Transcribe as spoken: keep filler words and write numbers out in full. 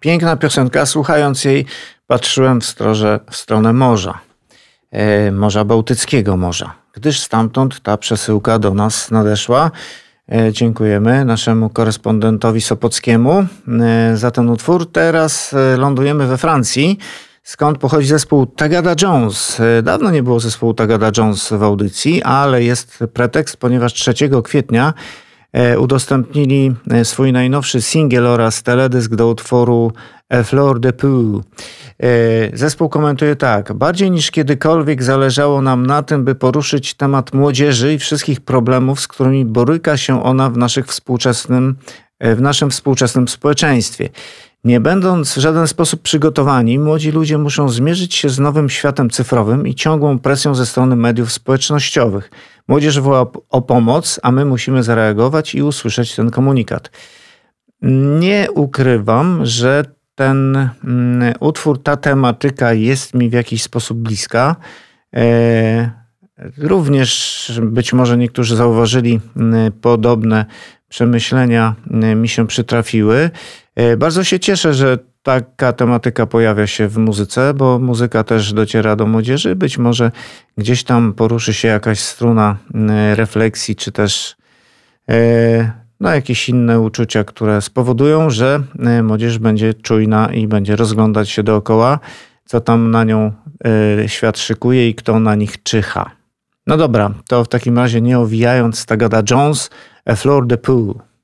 Piękna piosenka, słuchając jej patrzyłem w, stroże, w stronę morza, e, Morza Bałtyckiego morza, gdyż stamtąd ta przesyłka do nas nadeszła. E, dziękujemy naszemu korespondentowi sopockiemu e, za ten utwór. Teraz e, lądujemy we Francji, skąd pochodzi zespół Tagada Jones. E, dawno nie było zespołu Tagada Jones w audycji, ale jest pretekst, ponieważ trzeciego kwietnia udostępnili swój najnowszy singiel oraz teledysk do utworu Fleur de Peau. Zespół komentuje tak: bardziej niż kiedykolwiek zależało nam na tym, by poruszyć temat młodzieży i wszystkich problemów, z którymi boryka się ona w, naszych współczesnym, w naszym współczesnym społeczeństwie. Nie będąc w żaden sposób przygotowani, młodzi ludzie muszą zmierzyć się z nowym światem cyfrowym i ciągłą presją ze strony mediów społecznościowych. Młodzież woła o pomoc, a my musimy zareagować i usłyszeć ten komunikat. Nie ukrywam, że ten utwór, ta tematyka jest mi w jakiś sposób bliska. Również być może niektórzy zauważyli podobne przemyślenia mi się przytrafiły. Bardzo się cieszę, że taka tematyka pojawia się w muzyce, bo muzyka też dociera do młodzieży. Być może gdzieś tam poruszy się jakaś struna refleksji, czy też no, jakieś inne uczucia, które spowodują, że młodzież będzie czujna i będzie rozglądać się dookoła, co tam na nią świat szykuje i kto na nich czyha. No dobra, to w takim razie nie owijając, Tagada Jones, A Fleur de Peau.